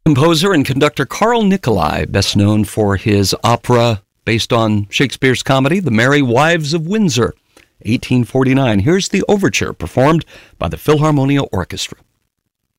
Composer and conductor Carl Nicolai, best known for his opera based on Shakespeare's comedy, The Merry Wives of Windsor, 1849. Here's the overture performed by the Philharmonia Orchestra.